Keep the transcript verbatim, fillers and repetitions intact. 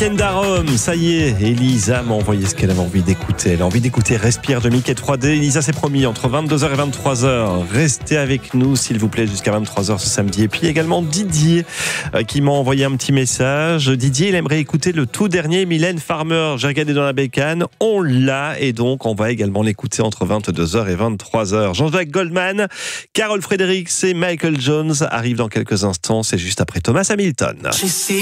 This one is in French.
Week-end à Rome, ça y est, Elisa m'a envoyé ce qu'elle avait envie d'écouter. Elle a envie d'écouter Respire de Mickey trois D. Elisa s'est promis entre vingt-deux heures et vingt-trois heures. Restez avec nous, s'il vous plaît, jusqu'à vingt-trois heures ce samedi. Et puis également Didier euh, qui m'a envoyé un petit message. Didier, il aimerait écouter le tout dernier Mylène Farmer. J'ai regardé dans la bécane, on l'a et donc on va également l'écouter entre vingt-deux heures et vingt-trois heures. Jean-Jacques Goldman, Carol Fredericks et Michael Jones arrivent dans quelques instants. C'est juste après Thomas Hamilton.